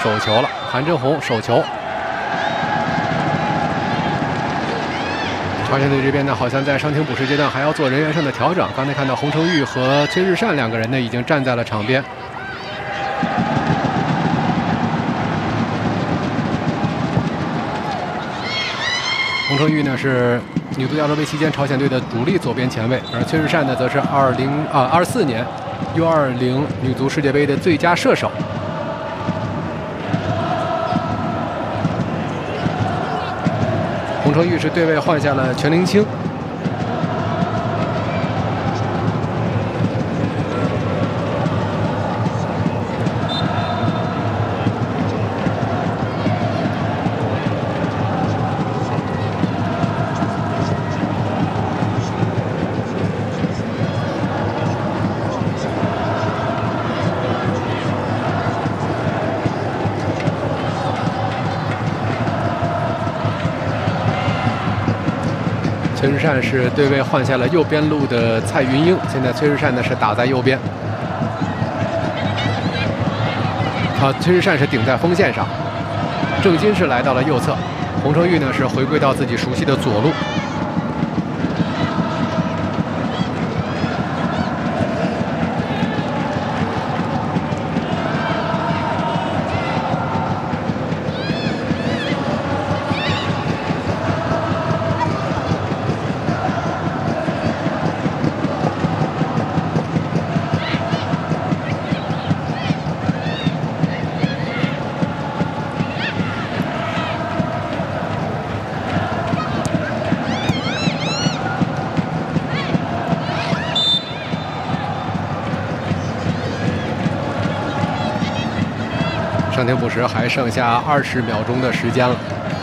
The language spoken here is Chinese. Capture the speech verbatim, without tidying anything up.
手球了，韩正宏手球。朝鲜队这边呢，好像在伤停补时阶段还要做人员上的调整。刚才看到洪承玉和崔日善两个人呢，已经站在了场边。洪承玉呢是女足亚洲杯期间朝鲜队的主力左边前卫，而崔日善呢则是二零啊二四年 U 二零女足世界杯的最佳射手。洪承玉是对位换下了全林清。崔日善是对位换下了右边路的蔡云英，现在崔日善呢是打在右边。啊，崔日善是顶在锋线上，郑钧是来到了右侧，洪承玉呢是回归到自己熟悉的左路。伤停补时还剩下二十秒钟的时间了。